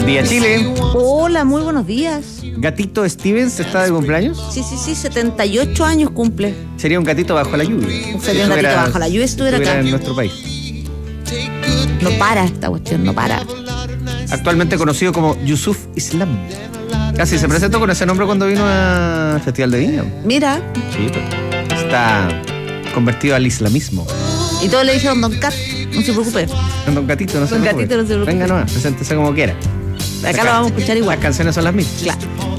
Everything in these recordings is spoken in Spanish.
Buenos días, Chile. Hola, muy buenos días. ¿Gatito Stevens está de cumpleaños? Sí, 78 años cumple. Sería un gatito bajo la lluvia. Sería un gatito bajo la lluvia si estuviera acá. En nuestro país. No para esta cuestión, no para. Actualmente conocido como Yusuf Islam. Casi se presentó con ese nombre cuando vino al Festival de Viña. Mira. Sí, pero está convertido al islamismo. Y todos le dijeron Don Cat, no se preocupe. Don Gatito, no se preocupe. Don Gatito, no se preocupe. Venga nomás, preséntese como quiera. Acá lo vamos a escuchar igual. Las canciones son las mismas. Claro.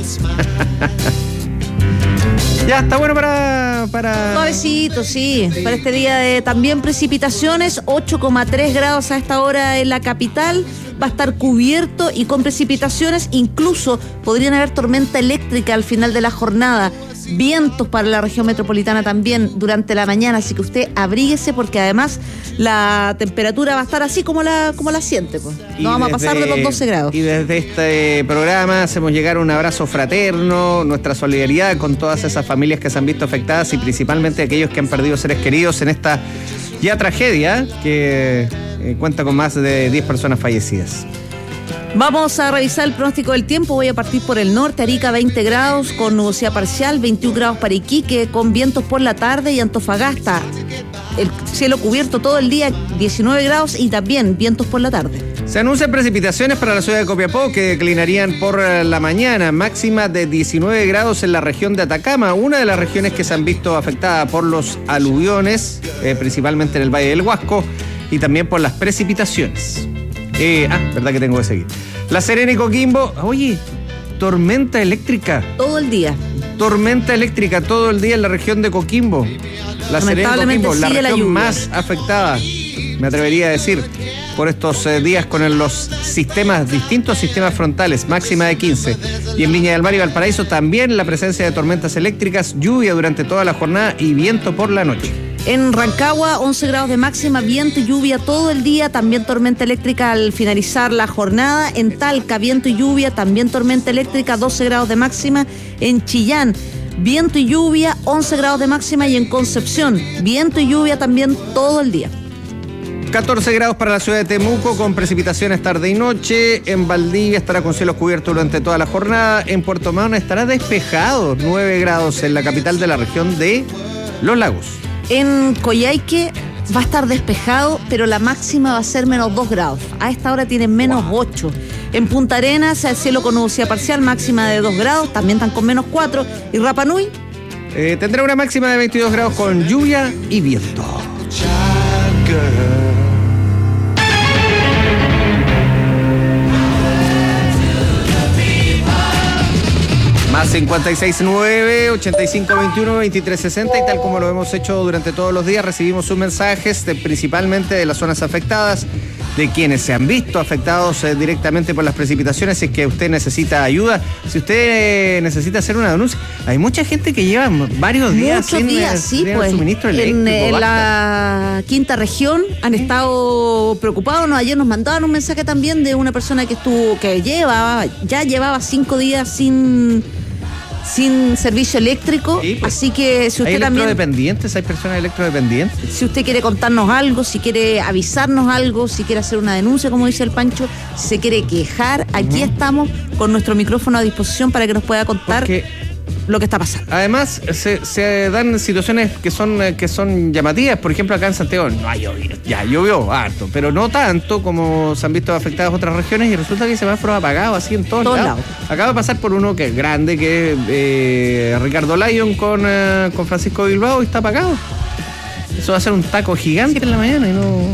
Ya, está bueno para... Suavecito, sí. Para este día de también precipitaciones, 8,3 grados a esta hora en la capital. Va a estar cubierto y con precipitaciones. Incluso podrían haber tormenta eléctrica al final de la jornada. Vientos para la región metropolitana también durante la mañana, así que usted abríguese porque además la temperatura va a estar así como la siente, pues. No vamos a pasar de los 12 grados. Y desde este programa hacemos llegar un abrazo fraterno, nuestra solidaridad con todas esas familias que se han visto afectadas y principalmente aquellos que han perdido seres queridos en esta ya tragedia que cuenta con más de 10 personas fallecidas. Vamos a revisar el pronóstico del tiempo. Voy a partir por el norte. Arica 20 grados con nubosidad parcial, 21 grados para Iquique con vientos por la tarde, y Antofagasta el cielo cubierto todo el día, 19 grados y también vientos por la tarde. Se anuncian precipitaciones para la ciudad de Copiapó que declinarían por la mañana, máxima de 19 grados en la región de Atacama, una de las regiones que se han visto afectadas por los aluviones, principalmente en el Valle del Huasco, y también por las precipitaciones. Verdad que tengo que seguir. La Serena y Coquimbo, oye, tormenta eléctrica. Todo el día. Tormenta eléctrica todo el día en la región de Coquimbo. La Serena y Coquimbo, la región más afectada, me atrevería a decir, por estos días con los distintos sistemas frontales, máxima de 15. Y en Viña del Mar y Valparaíso también la presencia de tormentas eléctricas, lluvia durante toda la jornada y viento por la noche. En Rancagua, 11 grados de máxima, viento y lluvia todo el día, también tormenta eléctrica al finalizar la jornada. En Talca, viento y lluvia, también tormenta eléctrica, 12 grados de máxima. En Chillán, viento y lluvia, 11 grados de máxima. Y en Concepción, viento y lluvia también todo el día. 14 grados para la ciudad de Temuco, con precipitaciones tarde y noche. En Valdivia estará con cielos cubiertos durante toda la jornada. En Puerto Montt estará despejado, 9 grados en la capital de la región de Los Lagos. En Coyhaique va a estar despejado, pero la máxima va a ser menos 2 grados. A esta hora tienen menos 8. En Punta Arenas, el cielo con nubosidad parcial, máxima de 2 grados, también están con menos 4. Y Rapa Nui tendrá una máxima de 22 grados con lluvia y viento. Más 569-8521-2360, y tal como lo hemos hecho durante todos los días, recibimos sus mensajes principalmente de las zonas afectadas, de quienes se han visto afectados directamente por las precipitaciones. Si es que usted necesita ayuda, si usted necesita hacer una denuncia, hay mucha gente que lleva varios días sin suministro eléctrico. En la quinta región han estado preocupados. Ayer nos mandaban un mensaje también de una persona que ya llevaba 5 días sin servicio eléctrico, sí, pues, así que si usted también... Hay personas electrodependientes. Si usted quiere contarnos algo, si quiere avisarnos algo, si quiere hacer una denuncia, como dice el Pancho, si se quiere quejar, aquí estamos con nuestro micrófono a disposición para que nos pueda contar lo que está pasando. Además, se dan situaciones que son llamativas. Por ejemplo, acá en Santiago no ha llovido. Ya llovió harto, pero no tanto como se han visto afectadas otras regiones, y resulta que el semáforo ha apagado así en todos lados. Acaba de pasar por uno que es grande, que es Ricardo Lyon con Francisco Bilbao, y está apagado. Eso va a ser un taco gigante en la mañana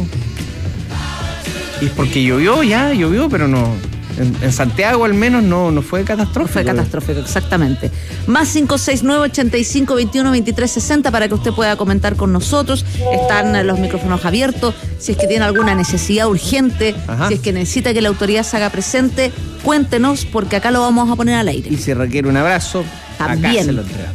y es porque llovió, pero no. En Santiago al menos no fue catastrófico. Fue catastrófico, exactamente. Más 569-8521-2360 para que usted pueda comentar con nosotros. Están los micrófonos abiertos. Si es que tiene alguna necesidad urgente, si es que necesita que la autoridad se haga presente, cuéntenos, porque acá lo vamos a poner al aire. Y si requiere un abrazo, también acá se lo entregamos.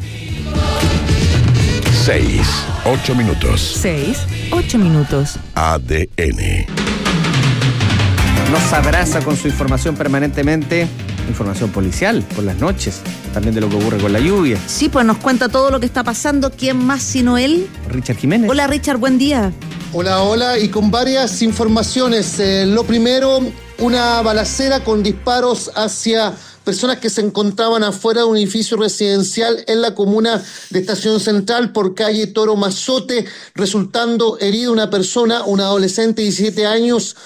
6-8 minutos. 6-8 minutos. ADN. Nos abraza con su información permanentemente, información policial por las noches, también de lo que ocurre con la lluvia. Sí, pues nos cuenta todo lo que está pasando. ¿Quién más sino él? Richard Jiménez. Hola Richard, buen día. Hola, y con varias informaciones. Lo primero, una balacera con disparos hacia personas que se encontraban afuera de un edificio residencial en la comuna de Estación Central por calle Toro Mazote, resultando herida una persona, un adolescente de 17 años,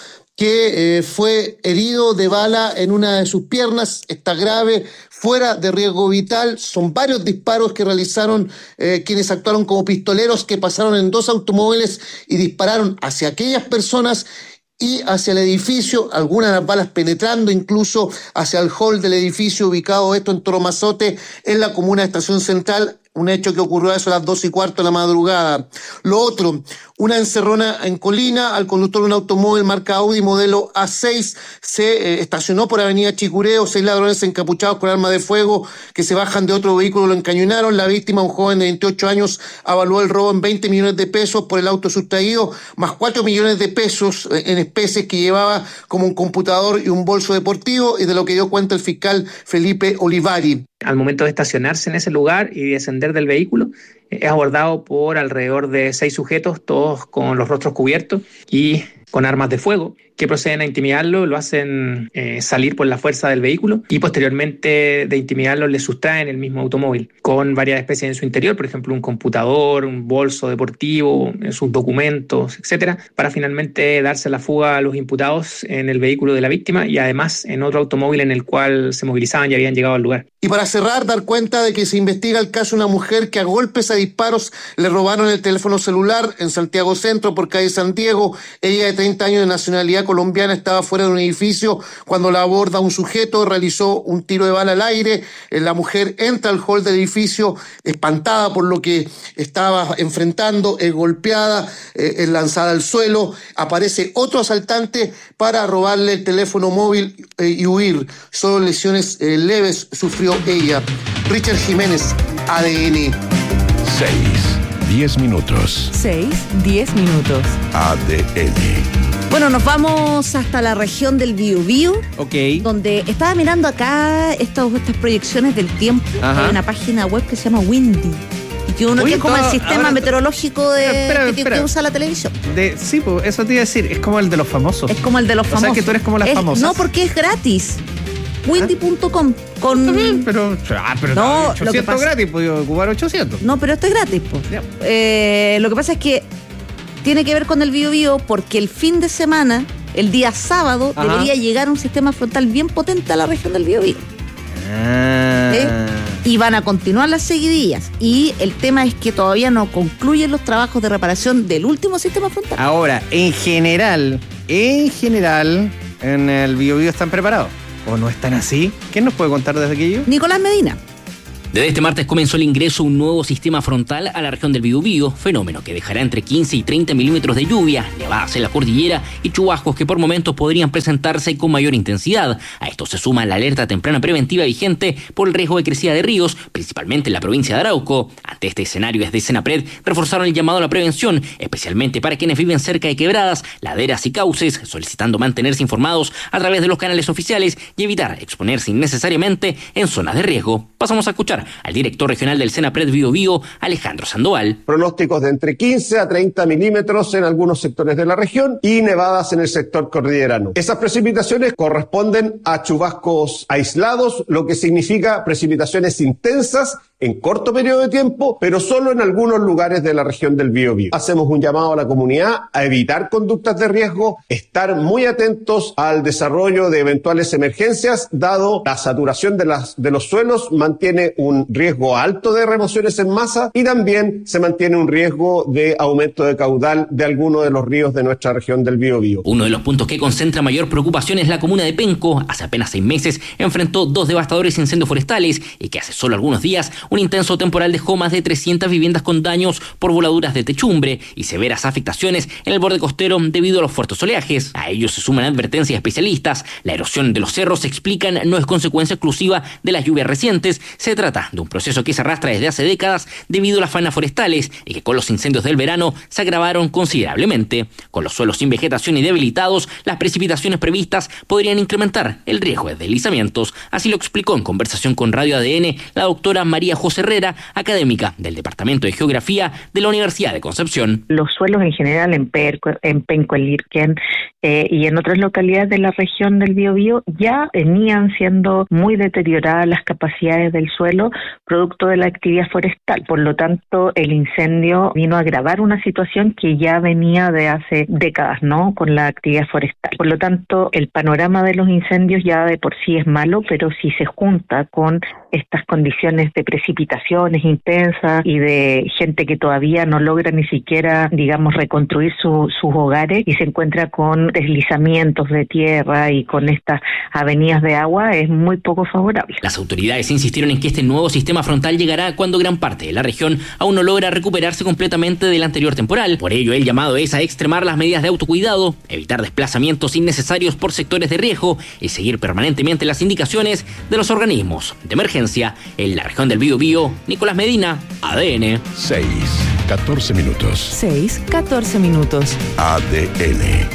que fue herido de bala en una de sus piernas, está grave, fuera de riesgo vital. Son varios disparos que realizaron quienes actuaron como pistoleros, que pasaron en 2 automóviles y dispararon hacia aquellas personas y hacia el edificio, algunas de las balas penetrando incluso hacia el hall del edificio ubicado esto en Toro Mazote, en la comuna de Estación Central. Un hecho que ocurrió a eso a las 2:15 de la madrugada. Lo otro, una encerrona en Colina. Al conductor de un automóvil marca Audi modelo A6 se estacionó por avenida Chicureo. 6 ladrones encapuchados con armas de fuego que se bajan de otro vehículo lo encañonaron. La víctima, un joven de 28 años, avaló el robo en 20 millones de pesos por el auto sustraído, más 4 millones de pesos en especies que llevaba, como un computador y un bolso deportivo, y de lo que dio cuenta el fiscal Felipe Olivari. Al momento de estacionarse en ese lugar y descender del vehículo, es abordado por alrededor de 6 sujetos, todos con los rostros cubiertos y con armas de fuego, que proceden a intimidarlo, lo hacen salir por la fuerza del vehículo y posteriormente de intimidarlo le sustraen el mismo automóvil con varias especies en su interior, por ejemplo un computador, un bolso deportivo, sus documentos, etcétera, para finalmente darse la fuga a los imputados en el vehículo de la víctima y además en otro automóvil en el cual se movilizaban y habían llegado al lugar. Y para cerrar, dar cuenta de que se investiga el caso de una mujer que a golpes, a disparos, le robaron el teléfono celular en Santiago Centro por calle San Diego. Ella, de 30 años de nacionalidad colombiana, estaba fuera de un edificio cuando la aborda un sujeto, realizó un tiro de bala al aire. La mujer entra al hall del edificio espantada por lo que estaba enfrentando, es golpeada, es lanzada al suelo. Aparece otro asaltante para robarle el teléfono móvil y huir. Solo lesiones leves sufrió ella. Richard Jiménez, ADN. 6, 10 minutos. 6, 10 minutos. ADN. Bueno, nos vamos hasta la región del Biobío, Ok. donde estaba mirando acá estas proyecciones del tiempo. Ajá. Hay una página web que se llama Windy, y que uno Oye, que es como el todo- sistema ahora- meteorológico que Espera. usa la televisión. Sí, pues eso te iba a decir, es como el de los famosos. Es como el de los O sea, famosos. que tú eres como las famosas. No, porque es gratis. Windy.com con... Está bien, pero No, 800 lo que pasa- gratis, pues yo ocupar 800. No, pero esto es gratis, po. Ya. Lo que pasa es que tiene que ver con el Biobío porque el fin de semana, el día sábado, Ajá. debería llegar un sistema frontal bien potente a la región del Biobío. Ah. Y van a continuar las seguidillas. Y el tema es que todavía no concluyen los trabajos de reparación del último sistema frontal. Ahora, en general, en el Biobío están preparados. ¿O no están así? ¿Quién nos puede contar desde aquello? Nicolás Medina. Desde este martes comenzó el ingreso de un nuevo sistema frontal a la región del Biobío, fenómeno que dejará entre 15 y 30 milímetros de lluvia, nevadas en la cordillera y chubascos que por momentos podrían presentarse con mayor intensidad. A esto se suma la alerta temprana preventiva vigente por el riesgo de crecida de ríos, principalmente en la provincia de Arauco. Ante este escenario, desde Senapred reforzaron el llamado a la prevención, especialmente para quienes viven cerca de quebradas, laderas y cauces, solicitando mantenerse informados a través de los canales oficiales y evitar exponerse innecesariamente en zonas de riesgo. Pasamos a escuchar al director regional del Senapred Biobío, Alejandro Sandoval. Pronósticos de entre 15 a 30 milímetros en algunos sectores de la región y nevadas en el sector cordillerano. Esas precipitaciones corresponden a chubascos aislados, lo que significa precipitaciones intensas en corto periodo de tiempo, pero solo en algunos lugares de la región del Biobío. Hacemos un llamado a la comunidad a evitar conductas de riesgo, estar muy atentos al desarrollo de eventuales emergencias, dado la saturación de los suelos mantiene un riesgo alto de remociones en masa y también se mantiene un riesgo de aumento de caudal de algunos de los ríos de nuestra región del Biobío. Uno de los puntos que concentra mayor preocupación es la comuna de Penco. Hace apenas 6 meses enfrentó 2 devastadores incendios forestales y que hace solo algunos días un intenso temporal dejó más de 300 viviendas con daños por voladuras de techumbre y severas afectaciones en el borde costero debido a los fuertes oleajes. A ello se suman advertencias de especialistas. La erosión de los cerros, explican, no es consecuencia exclusiva de las lluvias recientes. Se trata de un proceso que se arrastra desde hace décadas debido a las faenas forestales y que con los incendios del verano se agravaron considerablemente. Con los suelos sin vegetación y debilitados, las precipitaciones previstas podrían incrementar el riesgo de deslizamientos. Así lo explicó en conversación con Radio ADN la doctora María José Herrera, académica del Departamento de Geografía de la Universidad de Concepción. Los suelos en general en Penco, en Lirquén y en otras localidades de la región del Biobío ya venían siendo muy deterioradas las capacidades del suelo producto de la actividad forestal. Por lo tanto, el incendio vino a agravar una situación que ya venía de hace décadas, ¿no?, con la actividad forestal. Por lo tanto, el panorama de los incendios ya de por sí es malo, pero si se junta con estas condiciones de precipitaciones intensas y de gente que todavía no logra ni siquiera, digamos, reconstruir sus hogares y se encuentra con deslizamientos de tierra y con estas avenidas de agua, es muy poco favorable. Las autoridades insistieron en que este nuevo sistema frontal llegará cuando gran parte de la región aún no logra recuperarse completamente del anterior temporal. Por ello, el llamado es a extremar las medidas de autocuidado, evitar desplazamientos innecesarios por sectores de riesgo y seguir permanentemente las indicaciones de los organismos de emergencia. En la región del Biobío, Nicolás Medina, ADN. 6:14 minutos. 6:14 minutos. ADN.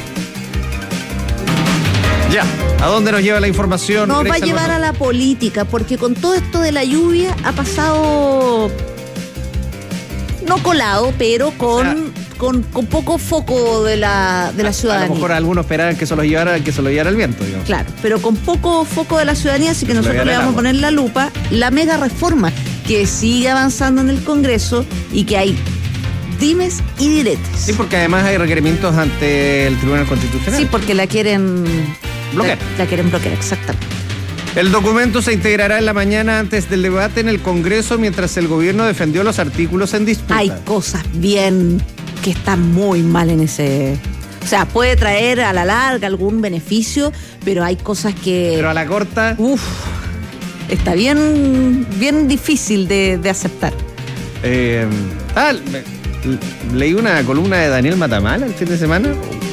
Ya, ¿a dónde nos lleva la información? Nos va a llevar a la política, porque con todo esto de la lluvia ha pasado, no colado, pero con poco foco de la ciudadanía. A lo mejor algunos esperaban que se lo llevara el viento, digamos. Claro, pero con poco foco de la ciudadanía, así que nosotros le vamos a poner la lupa. La mega reforma que sigue avanzando en el Congreso y que hay dimes y diretes. Sí, porque además hay requerimientos ante el Tribunal Constitucional. Sí, porque la quieren bloquear. La quieren bloquear, exactamente. El documento se integrará en la mañana antes del debate en el Congreso mientras el gobierno defendió los artículos en disputa. Hay cosas bien que están muy mal en ese... O sea, puede traer a la larga algún beneficio, pero hay cosas que... Pero a la corta... Está bien difícil de aceptar. Leí una columna de Daniel Matamala el fin de semana.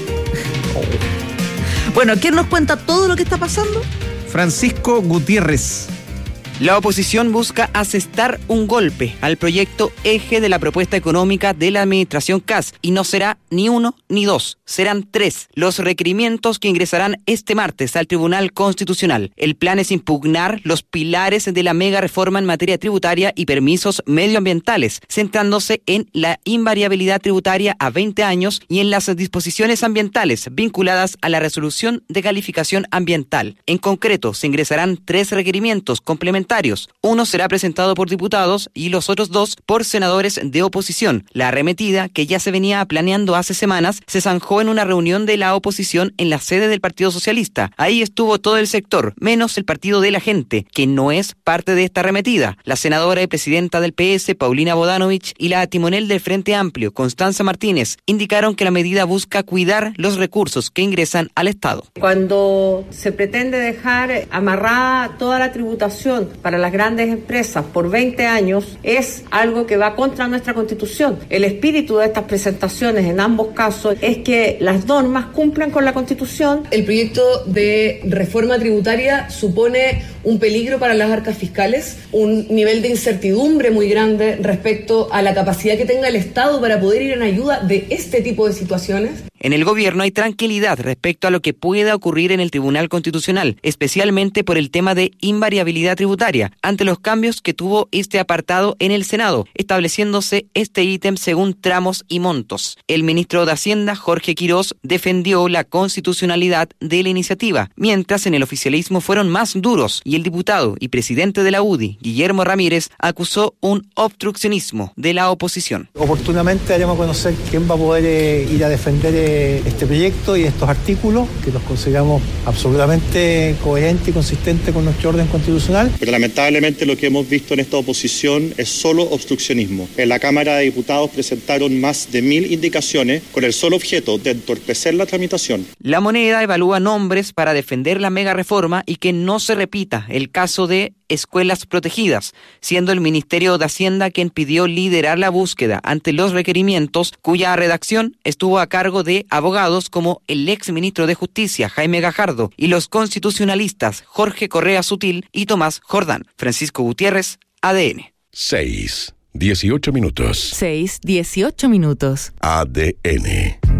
Bueno, ¿quién nos cuenta todo lo que está pasando? Francisco Gutiérrez. La oposición busca asestar un golpe al proyecto eje de la propuesta económica de la administración Kast, y no será ni uno ni dos, serán 3 los requerimientos que ingresarán este martes al Tribunal Constitucional. El plan es impugnar los pilares de la mega reforma en materia tributaria y permisos medioambientales, centrándose en la invariabilidad tributaria a 20 años y en las disposiciones ambientales vinculadas a la resolución de calificación ambiental. En concreto, se ingresarán 3 requerimientos complementarios. Uno será presentado por diputados y los otros 2 por senadores de oposición. La arremetida, que ya se venía planeando hace semanas, se zanjó en una reunión de la oposición en la sede del Partido Socialista. Ahí estuvo todo el sector, menos el Partido de la Gente, que no es parte de esta arremetida. La senadora y presidenta del PS, Paulina Bodanovich, y la timonel del Frente Amplio, Constanza Martínez, indicaron que la medida busca cuidar los recursos que ingresan al Estado. Cuando se pretende dejar amarrada toda la tributación para las grandes empresas por 20 años, es algo que va contra nuestra Constitución. El espíritu de estas presentaciones en ambos casos es que las normas cumplan con la Constitución. El proyecto de reforma tributaria supone un peligro para las arcas fiscales, un nivel de incertidumbre muy grande respecto a la capacidad que tenga el Estado para poder ir en ayuda de este tipo de situaciones. En el gobierno hay tranquilidad respecto a lo que pueda ocurrir en el Tribunal Constitucional, especialmente por el tema de invariabilidad tributaria, ante los cambios que tuvo este apartado en el Senado, estableciéndose este ítem según tramos y montos. El ministro de Hacienda, Jorge Quirós, defendió la constitucionalidad de la iniciativa, mientras en el oficialismo fueron más duros y el diputado y presidente de la UDI, Guillermo Ramírez, acusó un obstruccionismo de la oposición. Oportunamente haremos a conocer quién va a poder ir a defender este proyecto y estos artículos que los consideramos absolutamente coherentes y consistentes con nuestro orden constitucional. Pero lamentablemente lo que hemos visto en esta oposición es solo obstruccionismo. En la Cámara de Diputados presentaron más de 1000 indicaciones con el solo objeto de entorpecer la tramitación. La Moneda evalúa nombres para defender la mega reforma y que no se repita el caso de escuelas protegidas, siendo el Ministerio de Hacienda quien pidió liderar la búsqueda ante los requerimientos, cuya redacción estuvo a cargo de abogados como el exministro de Justicia, Jaime Gajardo, y los constitucionalistas Jorge Correa Sutil y Tomás Jordán. Francisco Gutiérrez, ADN. 6:18 minutos. 6:18 minutos. ADN.